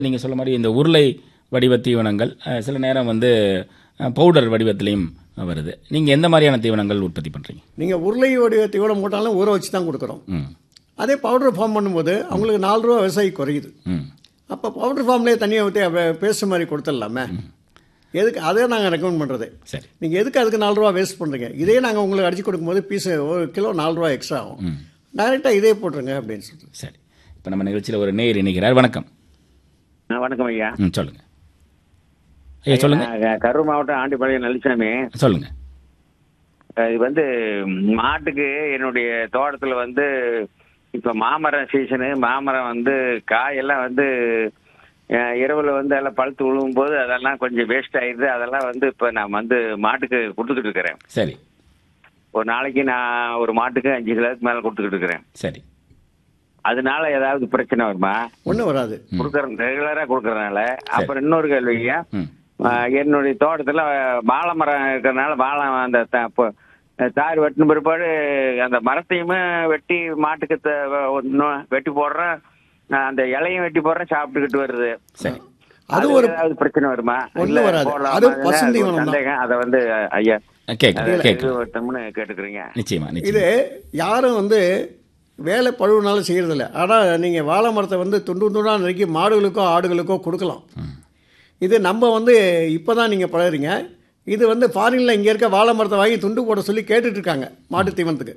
நீங்கள் சொல்ல மாதிரி இந்த உருளை வடிவ தீவனங்கள் சில நேரம் வந்து பவுடர் வடிவத்திலையும் வருது. நீங்கள் எந்த மாதிரியான தீவனங்கள் உற்பத்தி பண்ணுறீங்க? நீங்கள் உருளை வடிவ தீவனம் போட்டாலும் ஊற வச்சு தான் கொடுக்குறோம். அதே பவுடர் ஃபார்ம் பண்ணும்போது அவங்களுக்கு 4 ரூபா விவசாயி குறையுது. அப்போ பவுடர் ஃபார்ம்லேயே தனியாக ஊற்றி பேஸ்ட் மாதிரி கொடுத்துடலாமே. எதுக்கு அதே நாங்கள் ரெக்கமெண்ட் பண்ணுறது. சரி, நீங்கள் எதுக்கு அதுக்கு 4 ரூபா வேஸ்ட் பண்ணுறீங்க? இதே நாங்கள் உங்களுக்கு அடித்து கொடுக்கும்போது பீஸ் 1 கிலோ 4 ரூபா எக்ஸ்ட்ரா ஆகும். டைரெக்டாக இதே போட்டுருங்க அப்படின்னு சொல்லிட்டு. சரி. இப்போ நம்ம நிகழ்ச்சியில் ஒரு நேயர் இணைக்கிறார். வணக்கம். வணக்கம் ஐயா. சொல்லுங்கள் ஐயா. சொல்லுங்கள். கரூர் மாவட்டம் ஆண்டிப்பாளையம் நல்லசாமி. சொல்லுங்கள். இது வந்து மாட்டுக்கு என்னுடைய தோட்டத்தில் வந்து இப்போ மாமரம் சீசனு. மாமரம் வந்து காயெல்லாம் வந்து இரவில் வந்து எல்லாம் பழுத்து விழுவும் போது அதெல்லாம் கொஞ்சம் வேஸ்ட் ஆயிடுது. அதெல்லாம் வந்து இப்போ நான் வந்து மாட்டுக்கு கொடுத்துக்கிட்டு இருக்கிறேன். சரி. ஒரு நாளைக்கு நான் ஒரு மாட்டுக்கு 5 கிலோவுக்கு மேலே கொடுத்துக்கிட்டு இருக்கிறேன். சரி. அதனால ஏதாவது பிரச்சனை வருமா? ஒன்றும் வராது. கொடுக்குறேன், ரெகுலராக கொடுக்கறதுனால. அப்புறம் இன்னொரு கேள்விங்க, என்னுடைய தோட்டத்தில் வாழை மரம் இருக்கிறதுனால வாழை அந்த தார் வெட்டின பிற்பாடு அந்த மரத்தையுமே வெட்டி மாட்டுக்கு வெட்டி போடுறேன், அந்த இலையும் வெட்டி போடுறேன், சாப்பிட்டுக்கிட்டு வருது. சரி. அது ஒரு ஏதாவது பிரச்சனை வருமா? ஒன்றும் வராது. அது பசுந்தீவனம் சந்தேகம். அதை வந்து ஐயா கேட்குறீங்க. கேட்டுக்கிறீங்க. நிச்சயமா. இது யாரும் வந்து வேலை பழுவுனால செய்கிறதில்ல. ஆனால் நீங்கள் வாழை மரத்தை வந்து துண்டு துண்டாக நறுக்கி மாடுகளுக்கோ ஆடுகளுக்கோ கொடுக்கலாம். இது நம்ம வந்து இப்போ தான் நீங்கள் பழகிறீங்க. இது வந்து ஃபாரினில் இங்கே இருக்க வாழை மரத்தை வாங்கி துண்டு போட சொல்லி கேட்டுட்ருக்காங்க மாட்டு தீவனத்துக்கு.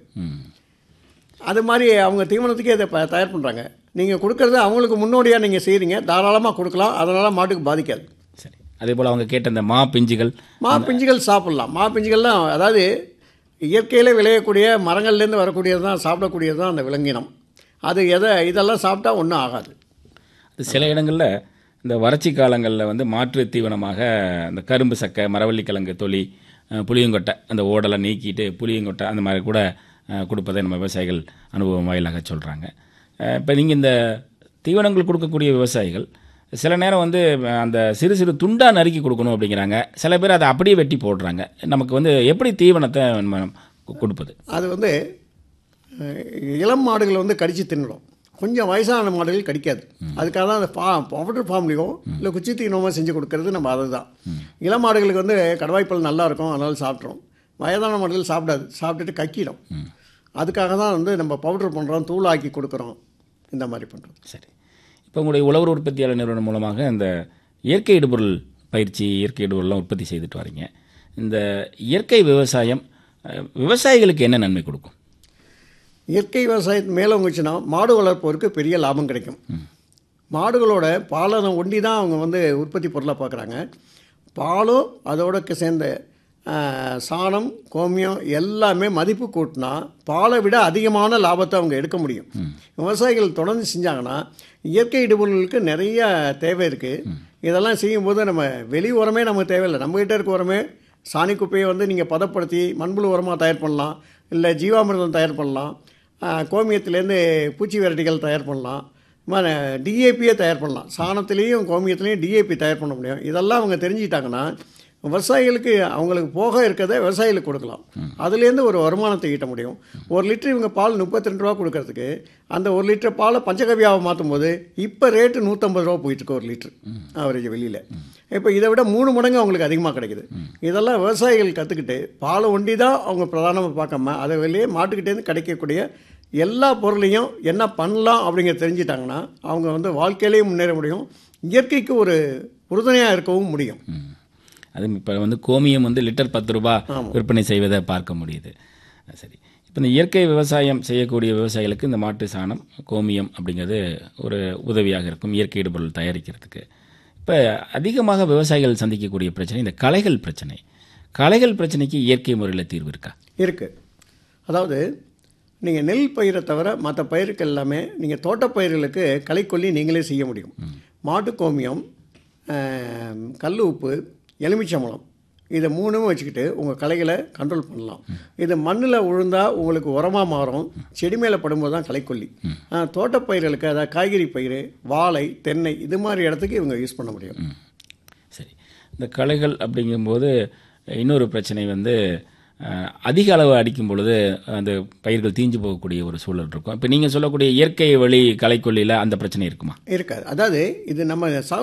அது மாதிரி அவங்க தீவனத்துக்கே இதை தயார் பண்ணுறாங்க. நீங்கள் கொடுக்கறது அவங்களுக்கு முன்னோடியாக நீங்கள் செய்கிறீங்க. தாராளமாக கொடுக்கலாம். அதனால் மாட்டுக்கு பாதிக்காது. சரி. அதே போல் அவங்க கேட்ட இந்த மா பிஞ்சுகள் சாப்பிட்லாம். மா பிஞ்சுகள்லாம் அதாவது இயற்கையில் விளையக்கூடிய மரங்கள்லேருந்து வரக்கூடியது தான், சாப்பிடக்கூடியது தான் அந்த விலங்கினம். அது இதெல்லாம் சாப்பிட்டா ஒன்றும் ஆகாது. அது சில இடங்களில் இந்த வறட்சி காலங்களில் வந்து மாற்று தீவனமாக இந்த கரும்பு சக்கை, மரவள்ளிக்கிழங்கு தொலி, புளியங்கொட்டை, அந்த ஓடெல்லாம் நீக்கிட்டு புளியங்கொட்டை அந்த மாதிரி கூட கொடுப்பதை நம்ம விவசாயிகள் அனுபவம் வாயிலாக சொல்கிறாங்க. இப்போ நீங்கள் இந்த தீவனங்கள் கொடுக்கக்கூடிய விவசாயிகள் சில நேரம் வந்து அந்த சிறு சிறு துண்டாக நறுக்கி கொடுக்கணும் அப்படிங்கிறாங்க. சில பேர் அதை அப்படியே வெட்டி போடுறாங்க. நமக்கு வந்து எப்படி தீவனத்தை கொடுப்பது? அது வந்து இளம் மாடுகள் வந்து கடித்து தின்னுடும். கொஞ்சம் வயசான மாடுகள் கடிக்காது. அதுக்காக தான் அந்த பவுடர் ஃபார்ம்லேயோ இல்லை குச்சி தீவனமாக செஞ்சு கொடுக்கறது நம்ம அதுதான். இளம் மாடுகளுக்கு வந்து கடவாய்ப்பால் நல்லா இருக்கும், அதனால சாப்பிட்றோம். வயதான மாடுகள் சாப்பிடாது, சாப்பிட்டுட்டு கக்கிடும். அதுக்காக தான் வந்து நம்ம பவுடர் பண்ணுறோம், தூளாக்கி கொடுக்குறோம், இந்த மாதிரி பண்ணுறோம். சரி. இப்போ உங்களுடைய உழவர் உற்பத்தியாளர் நிறுவனம் மூலமாக இந்த இயற்கை இடுபொருள் பயிற்சி, இயற்கை இடுபொருள்லாம் உற்பத்தி செய்துட்டு வரீங்க. இந்த இயற்கை விவசாயம் விவசாயிகளுக்கு என்ன நன்மை கொடுக்கும்? இயற்கை விவசாயத்து மேலே வந்துச்சுன்னா மாடு வளர்ப்போருக்கு பெரிய லாபம் கிடைக்கும். மாடுகளோட பாலை ஒண்டி தான் அவங்க வந்து உற்பத்தி பொருளாக பார்க்குறாங்க. பாலும் அதோட சேர்ந்த சாணம், கோமியம் எல்லாமே மதிப்பு கூட்டினா பாலை விட அதிகமான லாபத்தை அவங்க எடுக்க முடியும். விவசாயிகள் தொடர்ந்து செஞ்சாங்கன்னா இயற்கை இடுபொருளுக்கு நிறைய தேவை இருக்குது. இதெல்லாம் செய்யும்போது நம்ம வெளி உரமே நமக்கு தேவையில்லை. நம்மகிட்ட இருக்க உரமே சாணி குப்பையை வந்து நீங்கள் பதப்படுத்தி மண்புழு உரமாக தயார் பண்ணலாம், இல்லை ஜீவாமிர்தம் தயார் பண்ணலாம், கோமியத்துலேருந்து பூச்சி வெரைட்டிகள் தயார் பண்ணலாம், டிஏபியே தயார் பண்ணலாம். சாணத்துலேயும் கோமியத்துலேயும் டிஏபி தயார் பண்ண முடியும். இதெல்லாம் அவங்க தெரிஞ்சுக்கிட்டாங்கன்னா விவசாயிகளுக்கு அவங்களுக்கு போக இருக்கிறத விவசாயிகளுக்கு கொடுக்கலாம். அதுலேருந்து ஒரு வருமானத்தை ஈட்ட முடியும். 1 லிட்டர் இவங்க பால் 32 ரூபா கொடுக்கறதுக்கு அந்த 1 லிட்டர் பாலை பஞ்சகவியாவை மாற்றும் போது இப்போ ரேட்டு 150 ரூபா போயிட்டுருக்கு 1 லிட்டர் ஆவரேஜ் வெளியில். இப்போ இதை விட 3 மடங்கு அவங்களுக்கு அதிகமாக கிடைக்குது. இதெல்லாம் விவசாயிகள் கற்றுக்கிட்டு பாலை ஒண்டி தான் அவங்க பிரதானமாக பார்க்காம அதை வெளியே மாட்டுக்கிட்டேருந்து கிடைக்கக்கூடிய எல்லா பொருளையும் என்ன பண்ணலாம் அப்படிங்கிற தெரிஞ்சிட்டாங்கன்னா அவங்க வந்து வாழ்க்கையிலேயும் முன்னேற முடியும், இயற்கைக்கு ஒரு உறுதுணையாக இருக்கவும் முடியும். அது இப்போ வந்து கோமியம் வந்து லிட்டர் 10 ரூபா விற்பனை செய்வதை பார்க்க முடியுது. சரி. இப்போ இந்த இயற்கை விவசாயம் செய்யக்கூடிய விவசாயிகளுக்கு இந்த மாட்டு சாணம், கோமியம் அப்படிங்கிறது ஒரு உதவியாக இருக்கும் இயற்கை இடுபொருள் தயாரிக்கிறதுக்கு. இப்போ அதிகமாக விவசாயிகள் சந்திக்கக்கூடிய பிரச்சனை இந்த களைகள் பிரச்சனை. களைகள் பிரச்சனைக்கு இயற்கை முறையில் தீர்வு இருக்கா? இருக்குது. அதாவது நீங்கள் நெல் பயிரை தவிர மற்ற பயிருக்கு எல்லாமே நீங்கள் தோட்டப்பயிர்களுக்கு களைக்கொல்லி நீங்களே செய்ய முடியும். மாட்டு கோமியம், கல் உப்பு, எலுமிச்சம்பழம், இதை 3ம் வச்சுக்கிட்டு உங்கள் களைகளை கண்ட்ரோல் பண்ணலாம். இது மண்ணில் விழுந்தால் உங்களுக்கு உரமாக மாறும், செடி மேலே படும்போது தான் களைக்கொல்லி. தோட்டப்பயிர்களுக்கு அதாவது காய்கறி பயிர், வாழை, தென்னை இது மாதிரி இடத்துக்கு இவங்க யூஸ் பண்ண முடியும். சரி. இந்த களைகள் அப்படிங்கும்போது இன்னொரு பிரச்சனை வந்து அதிக அளவு அடிக்கும் பொழுது அந்த பயிர்கள் தீஞ்சு போகக்கூடிய ஒரு சூழல் இருக்கும். இப்போ நீங்கள் சொல்லக்கூடிய இயற்கை வழி களைக்கொல்லியில் அந்த பிரச்சனை இருக்குமா? இருக்காது. அதாவது இது நம்ம